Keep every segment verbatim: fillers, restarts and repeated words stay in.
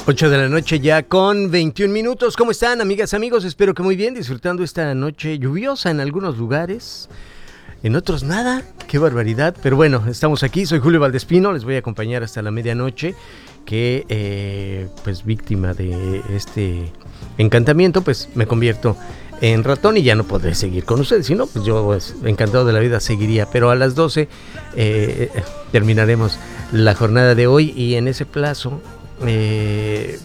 ocho de la noche ya con veintiún minutos. ¿Cómo están, amigas, amigos? Espero que muy bien, disfrutando esta noche lluviosa en algunos lugares, en otros nada. Qué barbaridad, pero bueno, estamos aquí. Soy Julio Valdespino, les voy a acompañar hasta la medianoche, que eh, pues víctima de este encantamiento, pues me convierto en ratón y ya no podré seguir con ustedes. Si no, pues yo pues, encantado de la vida seguiría, pero a las doce eh, terminaremos la jornada de hoy y en ese plazo Eh,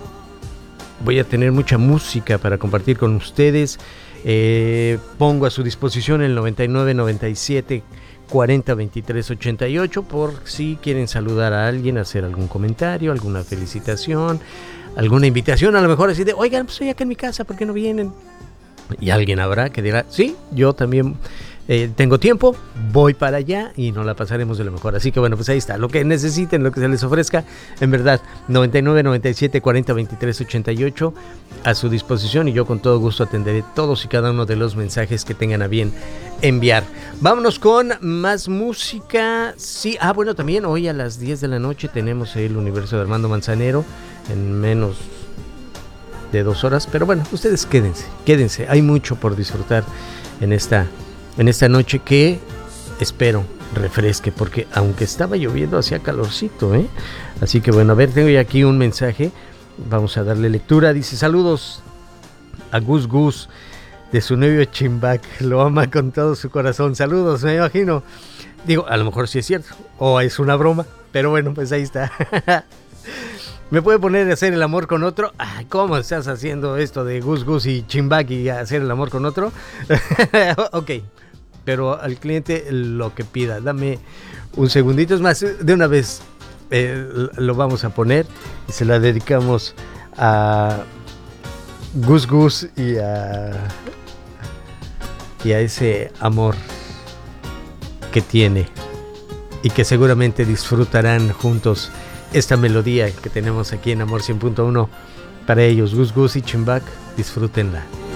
voy a tener mucha música para compartir con ustedes. Eh, pongo a su disposición el noventa y nueve, noventa y siete, cuarenta, veintitrés, ochenta y ocho por si quieren saludar a alguien, hacer algún comentario, alguna felicitación, alguna invitación, a lo mejor así de, oigan, pues estoy acá en mi casa, ¿por qué no vienen? Y alguien habrá que dirá, sí, yo también eh, tengo tiempo, voy para allá y nos la pasaremos de lo mejor. Así que bueno, pues ahí está, lo que necesiten, lo que se les ofrezca, en verdad, noventa y nueve, noventa y siete, cuarenta, veintitrés, ochenta y ocho a su disposición, y yo con todo gusto atenderé todos y cada uno de los mensajes que tengan a bien enviar. Vámonos con más música. Sí, ah, bueno, también hoy a las diez de la noche tenemos el universo de Armando Manzanero en menos de dos horas, pero bueno, ustedes quédense, quédense, hay mucho por disfrutar en esta, en esta noche que espero refresque, porque aunque estaba lloviendo hacía calorcito, ¿eh? Así que bueno, a ver, tengo ya aquí un mensaje, vamos a darle lectura. Dice, saludos a Gus Gus de su novio Chimbac, lo ama con todo su corazón. Saludos, me imagino, digo, a lo mejor sí es cierto, o es una broma, pero bueno, pues ahí está. ¿Me puede poner a hacer el amor con otro? Ay, ¿cómo estás haciendo esto de Gus Gus y Chimbac y hacer el amor con otro? Ok, pero al cliente lo que pida. Dame un segundito, es más, de una vez eh, lo vamos a poner y se la dedicamos a Gus Gus y a, y a ese amor que tiene y que seguramente disfrutarán juntos esta melodía que tenemos aquí en Amor cien punto uno para ellos. Gus Gus y Chimbac, disfrútenla.